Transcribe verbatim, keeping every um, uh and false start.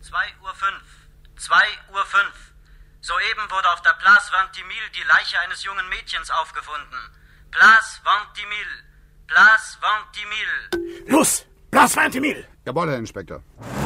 zwei Uhr fünf. zwei Uhr fünf. Soeben wurde auf der Place Vingt-Mille die Leiche eines jungen Mädchens aufgefunden. Place Vingt-Mille. Place Vingt-Mille. Los! Place Vingt-Mille! Jawohl, Herr Inspektor.